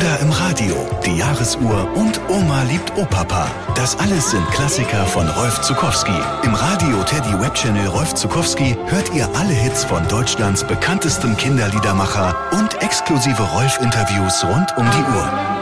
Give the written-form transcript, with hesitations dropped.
oder im Radio, die Jahresuhr und Oma liebt Opapa. Das alles sind Klassiker von Rolf Zuckowski. Im Radio Teddy Web Channel Rolf Zuckowski hört ihr alle Hits von Deutschlands bekanntestem Kinderliedermacher und exklusive Rolf-Interviews rund um die Uhr.